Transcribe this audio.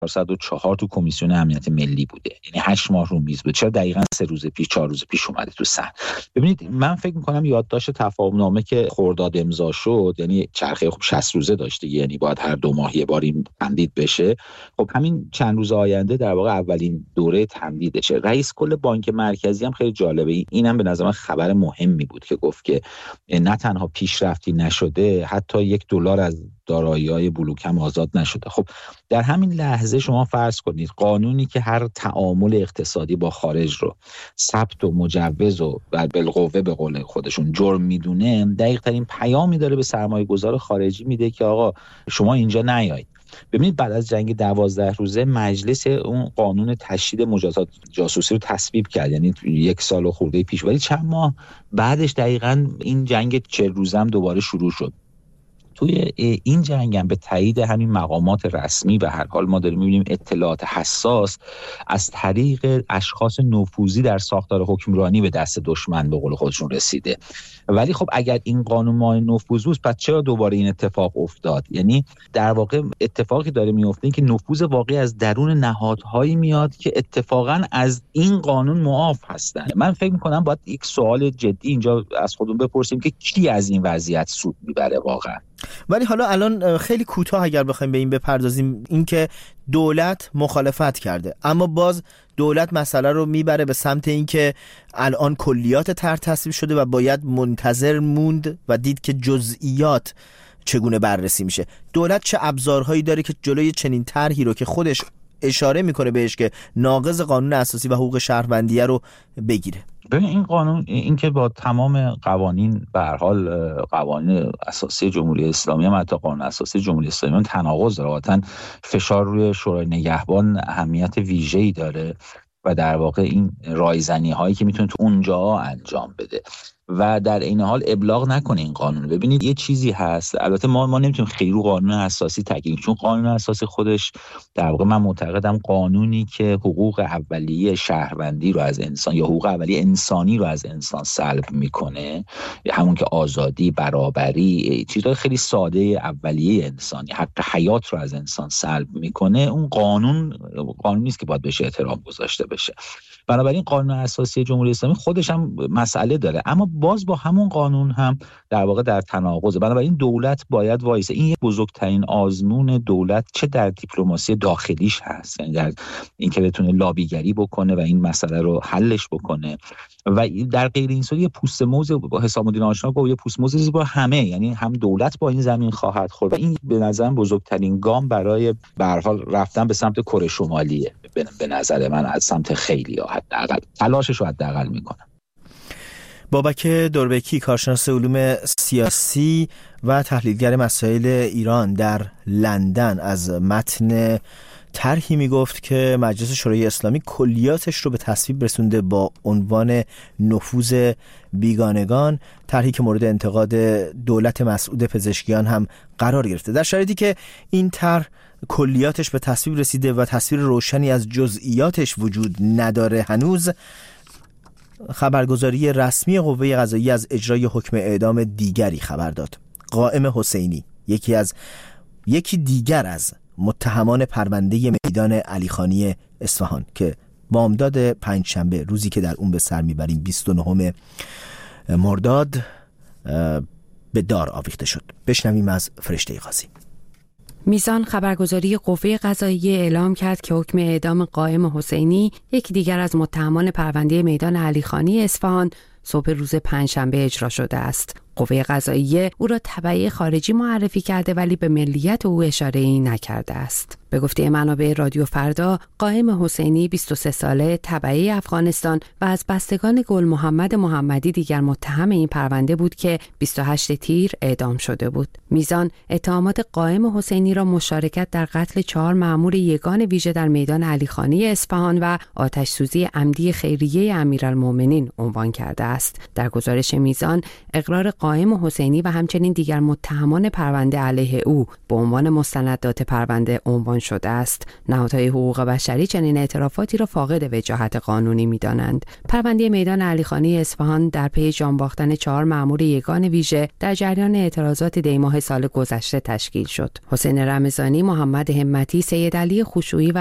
1404 تو کمیسیون امنیت ملی بوده، یعنی 8 ماه رو میز بود. چرا دقیقاً 3 روز پیش 4 روز پیش اومده تو صحن؟ ببینید من فکر می‌کنم یادداشت تفاهم‌نامه که خرداد امضا شد، یعنی چرخه 60 روزه داشته، یعنی باید هر 2 ماه یه بار این تمدید بشه. خب همین چند روز آینده در واقع اولین دوره تمدیدشه. رئیس کل بانک مرکزی هم خیلی جالبه، اینم به نظر من خبر مهمی بود که گفت که نه تنها پیشرفتی نشده، حتی $1 از دارایی‌های بلوک هم آزاد نشده. خب در همین لحظه شما فرض کنید قانونی که هر تعامل اقتصادی با خارج رو ثبت و مجوز و بالقوه به قول خودشون جرم میدونه، دقیق ترین پیامی داره به سرمایه‌گذار خارجی میده که آقا شما اینجا نیایید. ببینید بعد از جنگ 12 روزه مجلس اون قانون تشدید مجازات جاسوسی رو تصویب کرد، یعنی 1 سال و خورده پیش، ولی چند ماه بعدش دقیقاً این جنگ 40 روزه هم دوباره شروع شد. توی این جنگ هم به تایید همین مقامات رسمی به هر حال ما داریم می‌بینیم اطلاعات حساس از طریق اشخاص نفوذی در ساختار حکمرانی به دست دشمن به قول خودشون رسیده. ولی خب اگر این قانون مانع نفوذ بود، پس چرا دوباره این اتفاق افتاد؟ یعنی در واقع اتفاقی داره میفته این که نفوذ واقعی از درون نهادهایی میاد که اتفاقا از این قانون معاف هستن. من فکر می‌کنم باید یک سوال جدی اینجا از خودمون بپرسیم که کی از این وضعیت سود میبره واقعا. ولی حالا الان خیلی کوتاه اگر بخوایم به این بپردازیم، این که دولت مخالفت کرده اما باز دولت مسئله رو میبره به سمت این که الان کلیات طرح تصویب شده و باید منتظر موند و دید که جزئیات چگونه بررسی میشه. دولت چه ابزارهایی داره که جلوی چنین طرحی رو که خودش اشاره میکنه بهش که ناقض قانون اساسی و حقوق شهروندیه رو بگیره؟ ببین این قانون، این که با تمام قوانین به هر حال قوانین اساسی جمهوری اسلامی هم حتی قانون اساسی جمهوری اسلامی هم تناقض داره، واقعا فشار روی شورای نگهبان اهمیت ویژه‌ای داره و در واقع این رایزنی هایی که میتونه تو اونجا انجام بده و در این حال ابلاغ نکنه این قانون. ببینید یه چیزی هست، البته ما نمیتونیم خیلی رو قانون اساسی تاکید، چون قانون اساسی خودش در واقع من معتقدم قانونی که حقوق اولیه شهروندی رو از انسان یا حقوق اولیه انسانی رو از انسان سلب میکنه، همون که آزادی، برابری، چیزهای خیلی ساده اولیه انسانی، حق حیات رو از انسان سلب میکنه، اون قانون نیست که باید بهش احترام گذاشته بشه. بنابراین قانون اساسی جمهوری اسلامی خودش هم مسئله داره، اما باز با همون قانون هم در واقع در تناقضه. بنابراین دولت باید وایسه. این یک بزرگترین آزمون دولت چه در دیپلماسی داخلیش هست، یعنی در اینکه بتونه لابیگری بکنه و این مسئله رو حلش بکنه، و در غیر این صورت یه پوست موز با حسام الدین آشنا گفت، یه پوست موز با همه، یعنی هم دولت با این زمین خواهد خورد و این به نظرم بزرگترین گام برای به هر حال رفتن به سمت کره شمالیه. به نظر من از سمت خیلی‌ها حداقل تلاشش رو حداقل میکنن. بابک دوربکی، کارشناس علوم سیاسی و تحلیلگر مسائل ایران در لندن، از متن طرحی میگفت که مجلس شورای اسلامی کلیاتش رو به تصویب رسونده با عنوان نفوذ بیگانگان، طرحی که مورد انتقاد دولت مسعود پزشکیان هم قرار گرفته. در شرایطی که این طرح کلیاتش به تصویب رسیده و تصویر روشنی از جزئیاتش وجود نداره هنوز، خبرگزاری رسمی قوه قضاییه از اجرای حکم اعدام دیگری خبر داد. قائم حسینی، یکی دیگر از متهمان پرونده میدان علیخانی اصفهان که بامداد پنجشنبه، روزی که در اون به سر میبریم 29 مرداد، به دار آویخته شد. بشنویم از فرشته قاضی. میزان خبرگزاری قوه قضاییه اعلام کرد که حکم اعدام قائم حسینی، یکی دیگر از متهمان پرونده میدان علیخانی اصفهان، صبح روز پنجشنبه اجرا شده است. قوه قضاییه او را تبعی خارجی معرفی کرده ولی به ملیت او اشاره‌ای نکرده است. به گفته منابع رادیو فردا، قائم حسینی 23 ساله، تبعی افغانستان و از بستگان گل محمد محمدی دیگر متهم این پرونده بود که 28 تیر اعدام شده بود. میزان اتهامات قائم حسینی را مشارکت در قتل 4 مأمور یگان ویژه در میدان علیخانی اصفهان و آتش سوزی عمدی خیریه امیرالمومنین عنوان کرده است. در گزارش میزان، اقرار قائم حسینی و همچنین دیگر متهمان پرونده علیه او به عنوان مستندات پرونده عنوان شده است. نهادهای حقوق بشری چنین اعترافاتی را فاقد وجاهت قانونی می‌دانند. پرونده میدان علیخانی اصفهان در پی جان باختن 4 مأمور یگان ویژه در جریان اعتراضات دی‌ماه سال گذشته تشکیل شد. حسین رمضانی، محمد همتی، سید علی خشوعی و